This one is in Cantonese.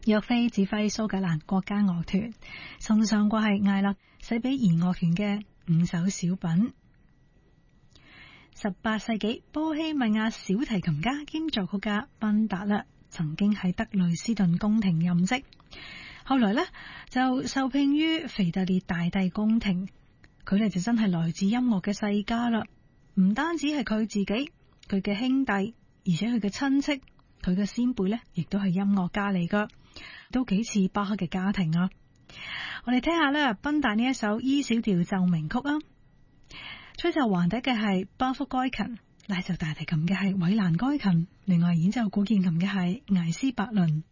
約菲指揮蘇格蘭國家樂團，送上過係艾勒寫俾弦樂團嘅5首小品。18世紀波希米亞小提琴家兼作曲家賓達勒曾經喺德累斯頓宮廷任職，後來呢就受聘於腓特烈大帝宮廷。佢哋就真係來自音樂嘅世家啦，唔單止係佢自己，佢嘅兄弟，而且佢嘅親戚，佢嘅先輩呢亦都係音樂家嚟噶，都幾似巴赫嘅家庭啊。我哋聽下呢賓達呢一首 E 小調奏鳴曲啊。吹奏橫笛嘅係巴福該琴，拉奏大提琴嘅係韋蘭該琴，另外演奏古鍵琴嘅係艾斯伯倫。